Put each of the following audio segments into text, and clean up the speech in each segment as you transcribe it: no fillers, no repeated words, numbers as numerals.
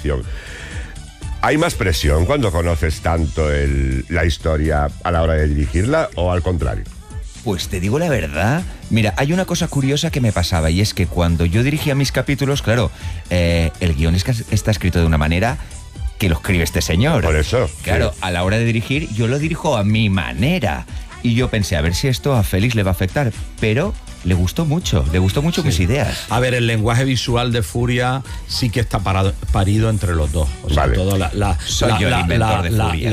adaptación. ¿Hay más presión cuando conoces tanto la historia a la hora de dirigirla o al contrario? Pues te digo la verdad, mira, hay una cosa curiosa que me pasaba y es que cuando yo dirigía mis capítulos, claro, el guión está escrito de una manera que lo escribe este señor. Por eso. Claro, sí. a la hora de dirigir yo lo dirijo a mi manera y yo pensé a ver si esto a Félix le va a afectar, pero le gustó mucho mis ideas. A ver, el lenguaje visual de Furia sí que está parido entre los dos. O sea, Vale. todo Soy yo el inventor de Furia.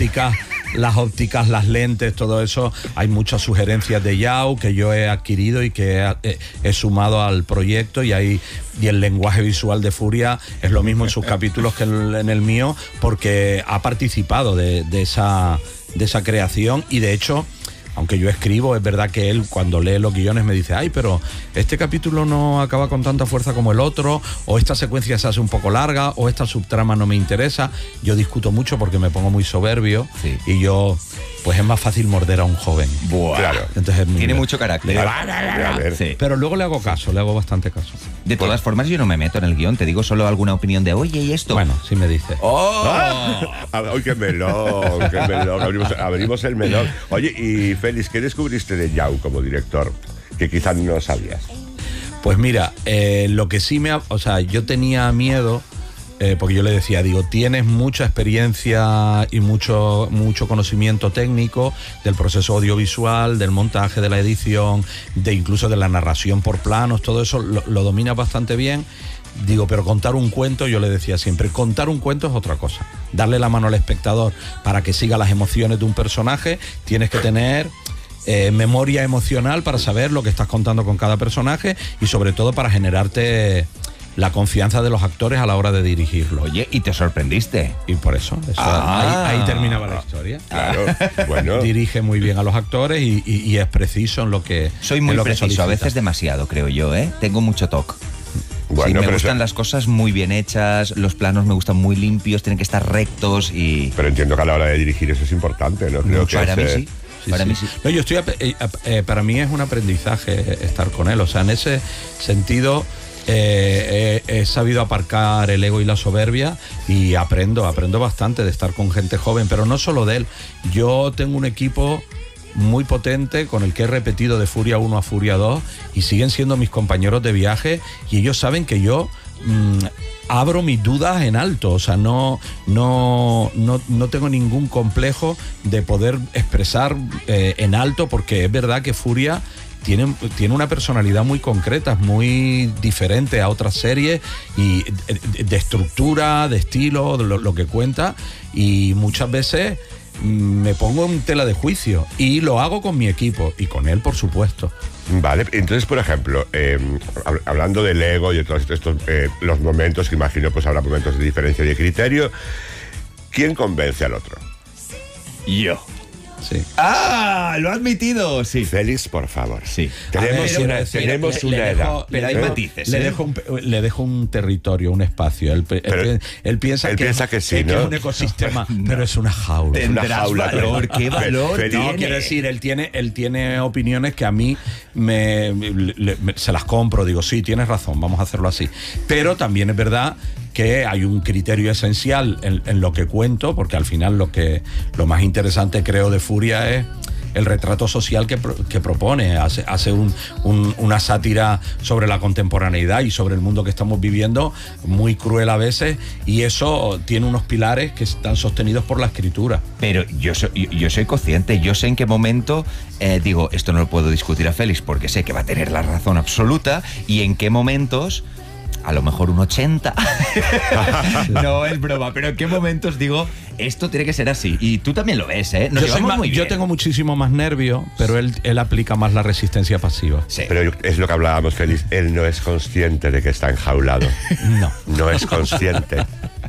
las ópticas, las lentes, todo eso. Hay muchas sugerencias de Yao que yo he adquirido y que he sumado al proyecto y el lenguaje visual de Furia es lo mismo en sus capítulos que en el mío, porque ha participado de esa creación y de hecho, aunque yo escribo, es verdad que él cuando lee los guiones me dice, ay, pero este capítulo no acaba con tanta fuerza como el otro, o esta secuencia se hace un poco larga, o esta subtrama no me interesa. Yo discuto mucho porque me pongo muy soberbio, sí. Y yo, pues es más fácil morder a un joven. Buah. Claro. Entonces, Tiene mucho carácter. A ver. Sí. Pero luego le hago caso, le hago bastante caso. De todas formas, yo no me meto en el guión, te digo solo alguna opinión de, oye, ¿y esto? Bueno, sí me dice. ¡Oh! ¡Ay, qué melón! Abrimos el melón. Oye, y Félix, ¿qué descubriste de Yao como director que quizás no sabías? Pues mira, lo que sí o sea, yo tenía miedo, porque yo le decía, digo, tienes mucha experiencia y mucho conocimiento técnico del proceso audiovisual, del montaje, de la edición, incluso de la narración por planos, todo eso lo dominas bastante bien. Digo, pero contar un cuento, yo le decía siempre, contar un cuento es otra cosa. Darle la mano al espectador para que siga las emociones de un personaje, tienes que tener memoria emocional para saber lo que estás contando con cada personaje y sobre todo para generarte la confianza de los actores a la hora de dirigirlo. Oye, y te sorprendiste. Y por eso ahí terminaba la historia. Claro, bueno. Dirige muy bien a los actores y es preciso en lo que Soy muy en lo que preciso, a solicita. veces demasiado, creo yo, ¿eh? Tengo mucho toque. Bueno, Sí, me pero gustan las cosas muy bien hechas, los planos me gustan muy limpios, tienen que estar rectos y... Pero entiendo que a la hora de dirigir eso es importante, ¿no? Creo que Para mí es, sí. Para mí sí. No, yo estoy para mí es un aprendizaje estar con él, o sea, en ese sentido he sabido aparcar el ego y la soberbia y aprendo bastante de estar con gente joven, pero no solo de él. Yo tengo un equipo muy potente con el que he repetido de Furia 1 a Furia 2 y siguen siendo mis compañeros de viaje y ellos saben que yo abro mis dudas en alto, o sea, no tengo ningún complejo de poder expresar en alto, porque es verdad que Furia tiene una personalidad muy concreta, muy diferente a otras series y de estructura, de estilo, de lo que cuenta, y muchas veces me pongo en tela de juicio y lo hago con mi equipo y con él, por supuesto. Vale, entonces, por ejemplo, hablando del ego y de todos estos los momentos, que imagino pues habrá momentos de diferencia y de criterio, ¿quién convence al otro? Yo. Sí. ¡Ah! Lo ha admitido, sí. Félix, por favor. Sí. Tenemos una edad. Pero hay ¿eh? matices. Le dejo un territorio, un espacio. Él piensa que sí, ¿no? es un ecosistema, pero es una jaula. Es una Tendrás jaula, valor, pero- qué valor Félix, tiene. No, quiero decir, él tiene opiniones que a mí se las compro. Digo, sí, tienes razón, vamos a hacerlo así. Pero también es verdad que hay un criterio esencial en lo que cuento, porque al final lo más interesante, creo, de Furia es el retrato social que propone. Hace una sátira sobre la contemporaneidad y sobre el mundo que estamos viviendo, muy cruel a veces, y eso tiene unos pilares que están sostenidos por la escritura. Pero yo soy consciente, yo sé en qué momento digo, esto no lo puedo discutir a Félix porque sé que va a tener la razón absoluta, y en qué momentos, a lo mejor un 80. No es broma, pero en qué momentos digo, esto tiene que ser así. Y tú también lo ves, ¿eh? Nos llevamos muy bien. Yo tengo muchísimo más nervio, pero él aplica más la resistencia pasiva. Sí. Pero es lo que hablábamos, Félix. Él no es consciente de que está enjaulado. No. No es consciente.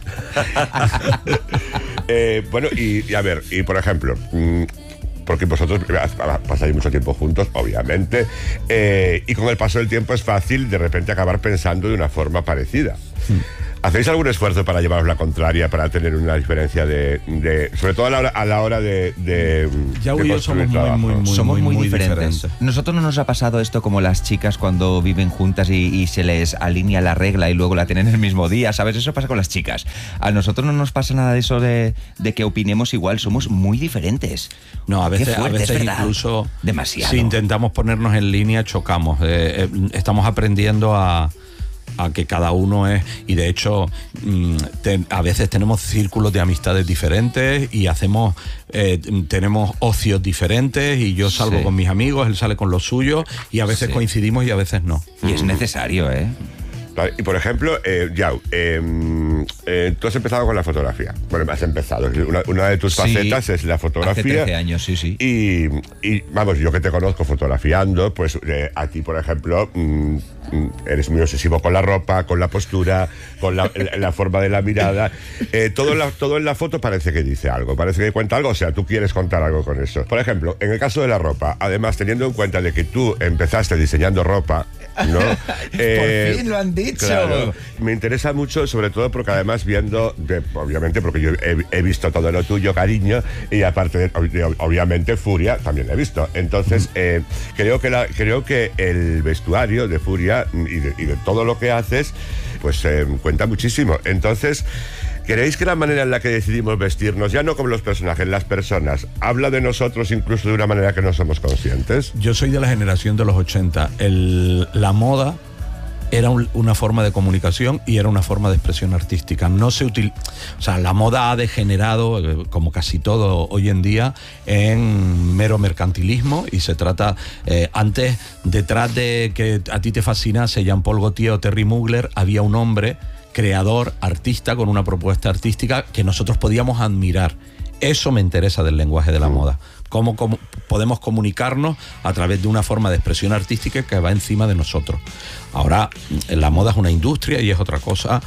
Bueno, y a ver, y por ejemplo, porque vosotros pasáis mucho tiempo juntos, obviamente, y con el paso del tiempo es fácil de repente acabar pensando de una forma parecida. ¿Hacéis algún esfuerzo para llevaros la contraria, para tener una diferencia sobre todo a la hora de Ya y yo somos muy diferentes. Nosotros no nos ha pasado esto como las chicas cuando viven juntas y se les alinea la regla y luego la tienen el mismo día, ¿sabes? Eso pasa con las chicas. A nosotros no nos pasa nada de eso de que opinemos igual, somos muy diferentes. No, a veces incluso demasiado. Si intentamos ponernos en línea, chocamos. Estamos aprendiendo a que cada uno es, y de hecho a veces tenemos círculos de amistades diferentes y tenemos ocios diferentes, y yo salgo con mis amigos, él sale con los suyos, y a veces coincidimos y a veces no. Y es necesario, Y por ejemplo, Yau, tú has empezado con la fotografía. Bueno, has empezado. Una de tus facetas es la fotografía. Hace 13 años, sí. Y vamos, yo que te conozco fotografiando, pues a ti, por ejemplo, eres muy obsesivo con la ropa, con la postura, con la forma de la mirada. Todo en la foto parece que dice algo, parece que cuenta algo. O sea, tú quieres contar algo con eso. Por ejemplo, en el caso de la ropa, además, teniendo en cuenta de que tú empezaste diseñando ropa, ¿no? Por fin lo han dicho. Claro, me interesa mucho, sobre todo porque además obviamente porque yo he visto todo lo tuyo, cariño, y aparte obviamente Furia también lo he visto. Entonces creo que el vestuario de Furia y de todo lo que haces pues cuenta muchísimo. Entonces, ¿creéis que la manera en la que decidimos vestirnos, ya no como los personajes, las personas, habla de nosotros incluso de una manera que no somos conscientes? Yo soy de la generación de los 80. La moda era una forma de comunicación y era una forma de expresión artística. La moda ha degenerado, como casi todo hoy en día, en mero mercantilismo, y se trata, antes, detrás de que a ti te fascinase Jean-Paul Gaultier o Terry Mugler, había un hombre creador, artista, con una propuesta artística que nosotros podíamos admirar. Eso me interesa del lenguaje de la moda. Cómo podemos comunicarnos a través de una forma de expresión artística que va encima de nosotros. Ahora, la moda es una industria y es otra cosa,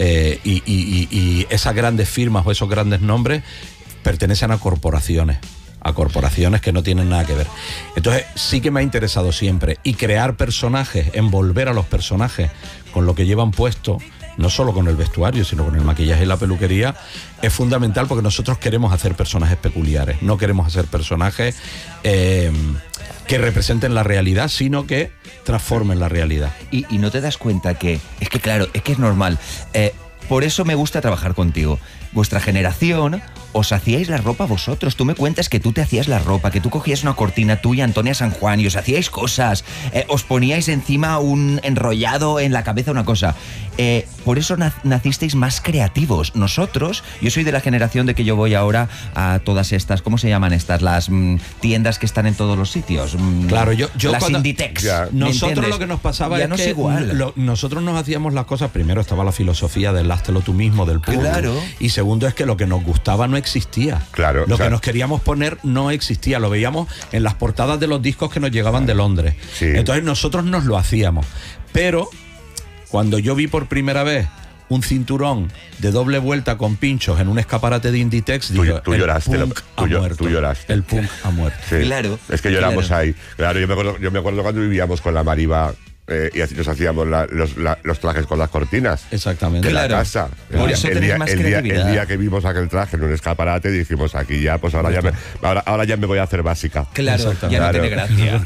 y esas grandes firmas o esos grandes nombres pertenecen a corporaciones que no tienen nada que ver. Entonces, sí que me ha interesado siempre, y crear personajes, envolver a los personajes con lo que llevan puesto, no solo con el vestuario, sino con el maquillaje y la peluquería, es fundamental, porque nosotros queremos hacer personajes peculiares, no queremos hacer personajes que representen la realidad, sino que transformen la realidad. Y no te das cuenta que es normal. Por eso me gusta trabajar contigo. Vuestra generación os hacíais la ropa vosotros. Tú me cuentas que tú te hacías la ropa, que tú cogías una cortina, tú y Antonia San Juan, y os hacíais cosas, os poníais encima un enrollado en la cabeza, una cosa. Por eso nacisteis más creativos. Nosotros, yo soy de la generación de que yo voy ahora a todas estas, ¿cómo se llaman estas? Las tiendas que están en todos los sitios. Claro, yo las Inditex. Nosotros lo que nos pasaba ya es no que nosotros nos hacíamos las cosas. Primero estaba la filosofía del háztelo tú mismo, del público. Claro. Y segundo es que lo que nos gustaba no existía. Claro. Lo que nos queríamos poner no existía. Lo veíamos en las portadas de los discos que nos llegaban de Londres. Sí. Entonces nosotros nos lo hacíamos. Pero cuando yo vi por primera vez un cinturón de doble vuelta con pinchos en un escaparate de Inditex, tú lloraste. Tú lloraste. El punk ha muerto. Sí. Claro. Es que lloramos ahí. Claro, yo me acuerdo cuando vivíamos con la Mariva. Y así nos hacíamos los trajes con las cortinas. Exactamente. De la casa. El día que vimos aquel traje en un escaparate, dijimos, aquí ya, pues ahora ya me voy a hacer básica. Claro, ya no tiene gracia.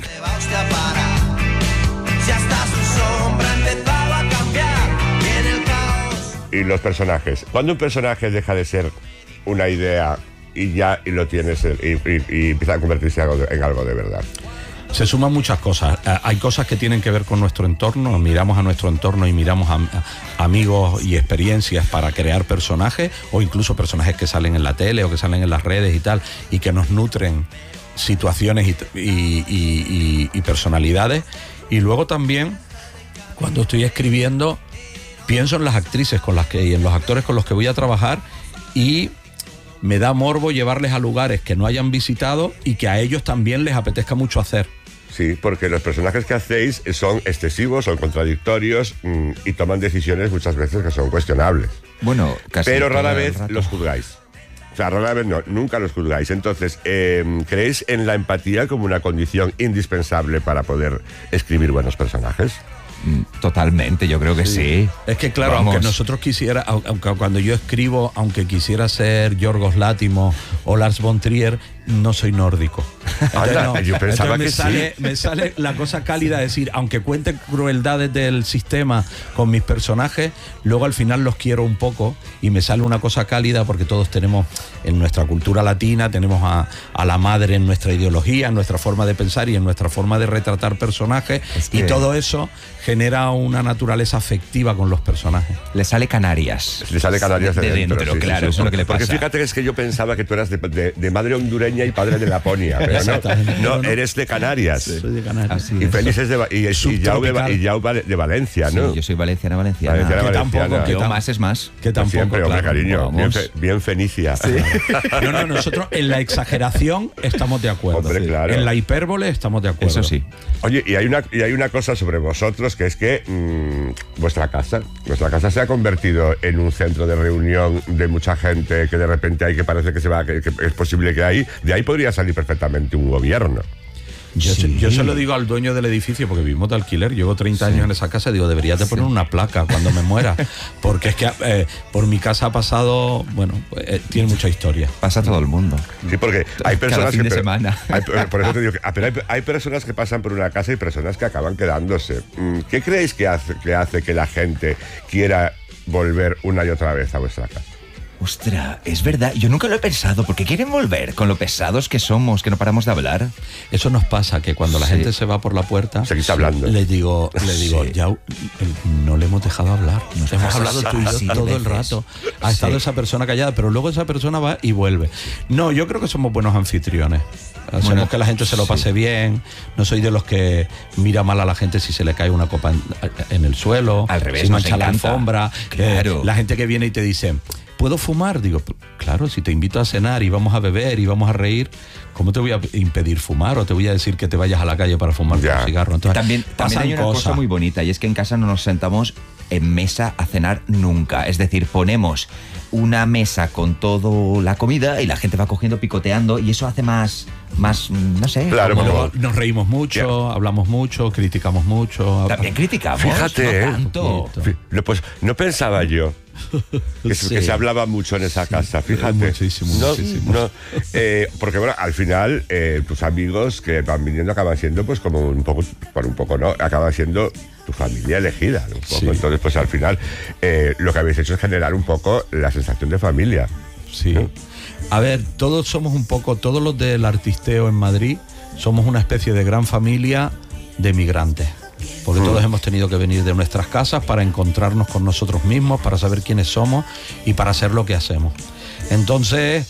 Y los personajes. Cuando un personaje deja de ser una idea y lo tienes y empieza a convertirse en algo de verdad. Se suman muchas cosas. Hay cosas que tienen que ver con nuestro entorno. Miramos a nuestro entorno y miramos a amigos y experiencias para crear personajes, o incluso personajes que salen en la tele o que salen en las redes y tal, y que nos nutren situaciones y personalidades. Y luego también, cuando estoy escribiendo, pienso en las actrices y en los actores con los que voy a trabajar, y me da morbo llevarles a lugares que no hayan visitado y que a ellos también les apetezca mucho hacer. Sí, porque los personajes que hacéis son excesivos, son contradictorios y toman decisiones muchas veces que son cuestionables. Bueno, casi. Pero rara vez los juzgáis. O sea, rara vez no, nunca los juzgáis. Entonces, ¿creéis en la empatía como una condición indispensable para poder escribir buenos personajes? Totalmente, yo creo que sí. Es que claro, Vamos. aunque nosotros aunque cuando yo escribo, aunque quisiera ser Yorgos Lántimos o Lars von Trier, no soy nórdico. Anda, yo pensaba que me sale la cosa cálida, es decir, aunque cuente crueldades del sistema con mis personajes, luego al final los quiero un poco y me sale una cosa cálida porque todos tenemos en nuestra cultura latina, tenemos a la madre en nuestra ideología, en nuestra forma de pensar y en nuestra forma de retratar personajes, y todo eso genera una naturaleza afectiva con los personajes. Le sale Canarias. Le sale Canarias de dentro, sí, claro, sí, eso es lo que le pasa. Porque fíjate que es que yo pensaba que tú eras de madre hondureña y padre de Laponia, pero no, eres de Canarias. Sí. Soy de Canarias. Así Y es. Félix es y Yao de Valencia, ¿no? Sí, yo soy valenciana. Valenciana. Yo más es más. Que tampoco, Siempre, hombre, claro. cariño. Vamos. Bien fenicia. No, nosotros en la exageración estamos de acuerdo. Hombre, claro. En la hipérbole estamos de acuerdo. Eso sí. Oye, y hay una cosa sobre vosotros, que es que vuestra casa se ha convertido en un centro de reunión de mucha gente que de repente hay que parece que se va, que es posible que de ahí podría salir perfectamente un gobierno. Yo se lo digo al dueño del edificio, porque vivimos de alquiler, llevo 30 años en esa casa, digo, deberías de poner una placa cuando me muera, porque es que por mi casa ha pasado, bueno, tiene mucha historia. Pasa todo el mundo. Sí, porque hay personas Cada fin que... de semana. Por eso te digo pero hay personas que pasan por una casa y personas que acaban quedándose. ¿Qué creéis que hace que la gente quiera volver una y otra vez a vuestra casa? Ostras, es verdad, yo nunca lo he pensado, porque quieren volver con lo pesados que somos, que no paramos de hablar. Eso nos pasa, que cuando la gente se va por la puerta, seguís hablando. le digo, ya no le hemos dejado hablar. Nos hemos pasa hablado tú y yo así de todo el veces. rato. Ha estado esa persona callada, pero luego esa persona va y vuelve. No, yo creo que somos buenos anfitriones. Hacemos que la gente se lo pase bien. No soy de los que mira mal a la gente si se le cae una copa en el suelo, Al revés, si nos mancha la encanta. alfombra. Claro. La gente que viene y te dice, ¿puedo fumar? Digo, claro, si te invito a cenar y vamos a beber y vamos a reír, ¿cómo te voy a impedir fumar? O te voy a decir que te vayas a la calle para fumar un cigarro. Entonces, También hay una cosa muy bonita, y es que en casa no nos sentamos en mesa a cenar nunca. Es decir, ponemos una mesa con toda la comida y la gente va cogiendo, picoteando, y eso hace más no sé. Claro, como- como- nos reímos mucho, hablamos mucho, criticamos mucho. También criticamos. Fíjate, no tanto. Pues no pensaba yo que Sí. se hablaba mucho en esa casa, fíjate. Muchísimo, muchísimo. Porque bueno, al final tus amigos que van viniendo acaban siendo pues como un poco, ¿no? Acaban siendo tu familia elegida, un poco. Sí. Entonces, pues al final lo que habéis hecho es generar un poco la sensación de familia. Sí. ¿no? A ver, todos los del artisteo en Madrid somos una especie de gran familia de migrantes. Porque todos hemos tenido que venir de nuestras casas para encontrarnos con nosotros mismos, para saber quiénes somos y para hacer lo que hacemos. Entonces,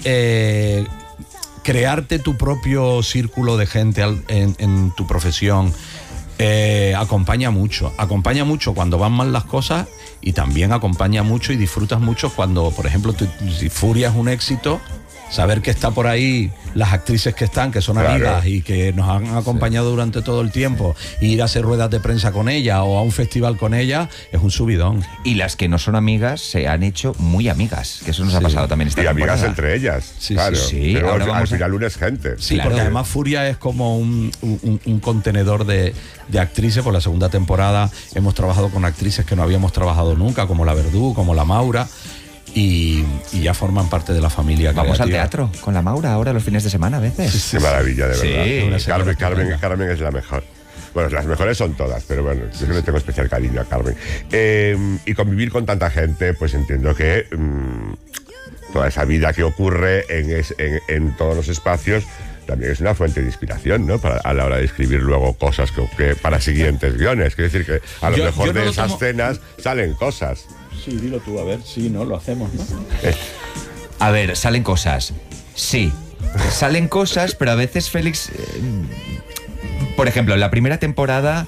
crearte tu propio círculo de gente en tu profesión acompaña mucho. Acompaña mucho cuando van mal las cosas, y también acompaña mucho y disfrutas mucho cuando, por ejemplo, si Furia es un éxito, saber que está por ahí las actrices que están, que son amigas y que nos han acompañado durante todo el tiempo, e ir a hacer ruedas de prensa con ella o a un festival con ella, es un subidón. Y las que no son amigas se han hecho muy amigas, que eso nos ha pasado también esta Y amigas temporada. entre ellas, Sí, claro. sí. Pero Ahora al vamos a- final uno es gente. Sí, Claro. porque además Furia es como un contenedor de actrices. Por la segunda temporada hemos trabajado con actrices que no habíamos trabajado nunca, como la Verdú, como la Maura, y ya forman parte de la familia Vamos al creativa. teatro con la Maura ahora los fines de semana a veces. Qué maravilla, de Sí, verdad. una señora Carmen es la mejor. Bueno, las mejores son todas, pero bueno, yo le tengo especial cariño a Carmen. Y convivir con tanta gente, pues entiendo que toda esa vida que ocurre en todos los espacios también es una fuente de inspiración, ¿no? A la hora de escribir luego cosas que para siguientes guiones. Quiere decir que a lo Yo mejor no de lo esas tomo- cenas salen cosas. Sí, dilo tú, a ver, sí, ¿no? Lo hacemos, ¿no? A ver, salen cosas. Sí, salen cosas, pero a veces Félix... por ejemplo, en la primera temporada...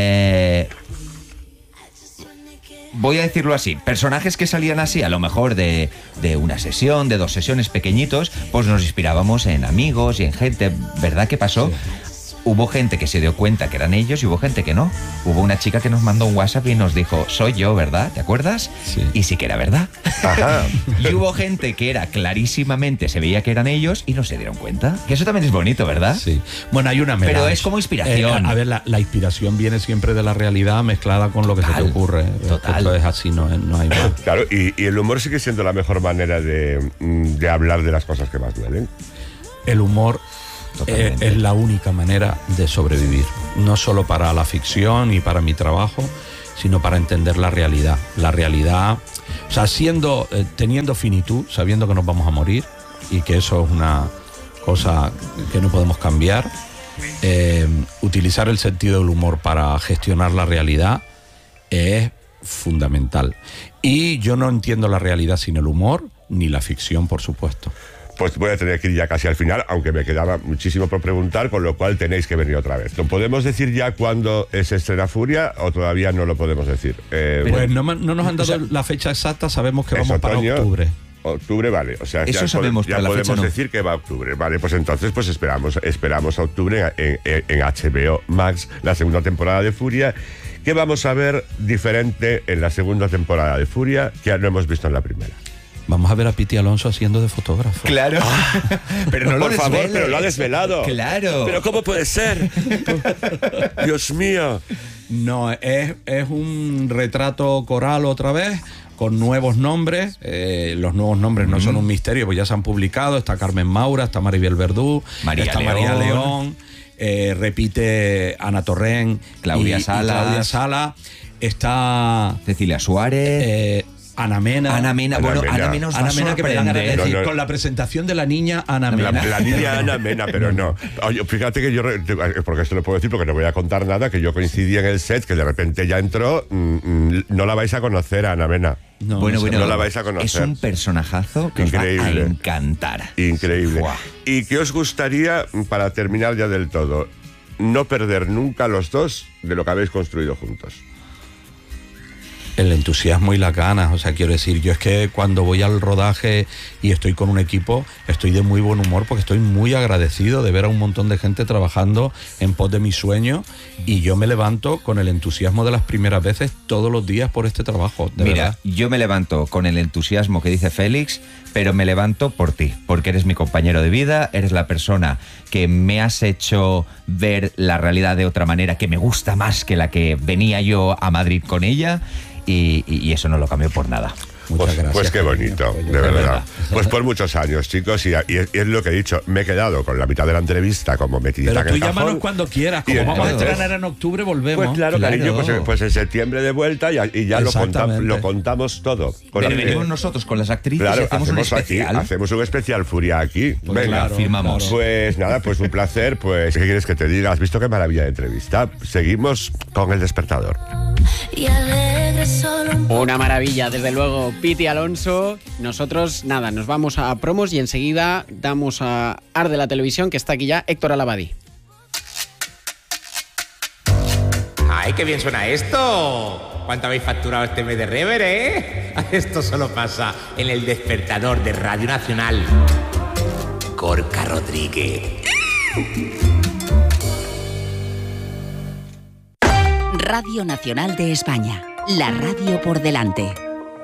voy a decirlo así, personajes que salían así, a lo mejor de una sesión, de 2 sesiones pequeñitos, pues nos inspirábamos en amigos y en gente, ¿verdad que pasó? hubo gente que se dio cuenta que eran ellos y hubo gente que no. Hubo una chica que nos mandó un WhatsApp y nos dijo, soy yo, ¿verdad? ¿Te acuerdas? Sí. Y sí que era verdad. Ajá. Y hubo gente que era clarísimamente, se veía que eran ellos y no se dieron cuenta. Que eso también es bonito, ¿verdad? Sí. Bueno, hay una melange. Pero es como inspiración. A ver, la inspiración viene siempre de la realidad mezclada con lo que se te ocurre. Total. Esto es así, no hay más. Claro, y el humor sigue siendo la mejor manera de hablar de las cosas que más duelen. El humor Totalmente. es la única manera de sobrevivir. No solo para la ficción y para mi trabajo, sino para entender la realidad. La realidad, o sea, teniendo finitud, sabiendo que nos vamos a morir y que eso es una cosa que no podemos cambiar. Utilizar el sentido del humor para gestionar la realidad es fundamental. Y yo no entiendo la realidad sin el humor, ni la ficción, por supuesto. Pues voy a tener que ir ya casi al final, aunque me quedaba muchísimo por preguntar, con lo cual tenéis que venir otra vez. ¿Lo podemos decir ya cuándo se estrena Furia o todavía no lo podemos decir? Pues no nos han dado la fecha exacta, sabemos que ¿es vamos para otoño? octubre. Octubre, vale. O sea, Eso ya, sabemos, ya pero la podemos fecha no. decir que va a octubre. Vale, pues entonces pues esperamos a octubre en HBO Max, la segunda temporada de Furia. ¿Qué vamos a ver diferente en la segunda temporada de Furia que no hemos visto en la primera? Vamos a ver a Piti Alonso haciendo de fotógrafo. Claro. Pero no lo Por favor, desveles. pero lo ha desvelado. Claro. Pero ¿cómo puede ser? Dios mío. No, es un retrato coral otra vez, con nuevos nombres. Los nuevos nombres no son un misterio, pues ya se han publicado. Está Carmen Maura, está Maribel Verdú, está María León, repite Ana Torrent, Claudia Sala, está Cecilia Suárez. Ana Mena. Ana Mena, bueno, Ana Mena nos va a que me dan ganas de sorprender. decir, No. con la presentación de la niña Ana Mena. La niña Ana Mena, pero no. Oye, fíjate que yo, porque esto lo puedo decir porque no voy a contar nada, que yo coincidí en el set, que de repente ya entró, no la vais a conocer a Ana Mena. No, Bueno, no la vais a conocer. Es un personajazo que os va a Increíble. encantar. Increíble. Buah. ¿Y qué os gustaría, para terminar ya del todo, no perder nunca los dos de lo que habéis construido juntos? El entusiasmo y las ganas, o sea, quiero decir, yo es que cuando voy al rodaje y estoy con un equipo, estoy de muy buen humor porque estoy muy agradecido de ver a un montón de gente trabajando en pos de mi sueño y yo me levanto con el entusiasmo de las primeras veces todos los días por este trabajo, de Mira, verdad. yo me levanto con el entusiasmo que dice Félix, pero me levanto por ti, porque eres mi compañero de vida, eres la persona que me has hecho ver la realidad de otra manera, que me gusta más que la que venía yo a Madrid con ella. Y eso no lo cambio por nada. Muchas gracias. Pues qué bonito, cariño. de verdad. verdad. Pues por muchos años, chicos, y es lo que he dicho, me he quedado con la mitad de la entrevista como metidita Pero en tú el cajón. llámanos cuando quieras, Y como vamos a entonces- estrenar en octubre, volvemos. Pues claro, cariño, pues en septiembre de vuelta y ya Exactamente. lo contamos todo. Pero la- venimos nosotros con las actrices Claro, y hacemos un aquí, especial. hacemos un especial Furia aquí. Pues Venga, claro, firmamos. claro. Pues nada, pues un placer. Pues, ¿qué quieres que te diga? ¿Has visto qué maravilla de entrevista? Seguimos con El Despertador. Y alegre solo un Una maravilla, desde luego, Piti Alonso. Nosotros, nada, nos vamos a promos y enseguida damos a Arde la Televisión, que está aquí ya, Héctor Alabadi. ¡Ay, qué bien suena esto! ¿Cuánto habéis facturado este mes de Rever, Esto solo pasa en El Despertador de Radio Nacional. Gorka Rodríguez. Radio Nacional de España, la radio por delante.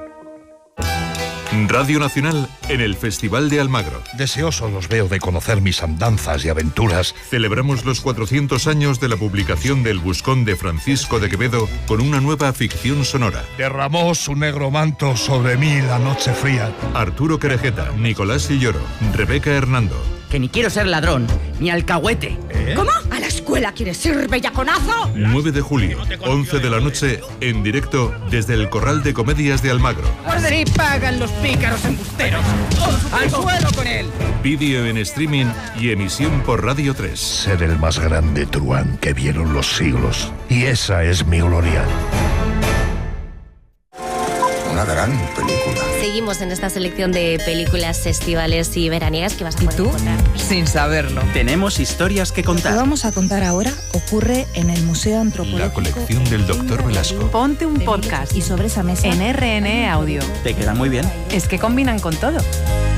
Radio Nacional en el Festival de Almagro. Deseoso los veo de conocer mis andanzas y aventuras. Celebramos los 400 años de la publicación del Buscón de Francisco de Quevedo con una nueva ficción sonora. Derramó su negro manto sobre mí la noche fría. Arturo Querejeta, Nicolás Silloro, Rebeca Hernando. Que ni quiero ser ladrón, ni alcahuete. ¿Cómo? ¿A la escuela quieres ir, bellaconazo? 9 de julio, 11 de la noche, en directo desde el Corral de Comedias de Almagro. Sí pagan los pícaros embusteros. ¡Al suelo con él! Vídeo en streaming y emisión por Radio 3. Ser el más grande truán que vieron los siglos. Y esa es mi gloria. Una gran película. Seguimos en esta selección de películas estivales y veraniegas que vas a poder encontrar. Sin saberlo. Tenemos historias que Lo que contar. vamos a contar ahora ocurre en el Museo Antropológico. La colección del Dr. Velasco. Ponte un podcast Y sobre esa mesa en RNE Audio. Te queda muy bien. Es que combinan con todo.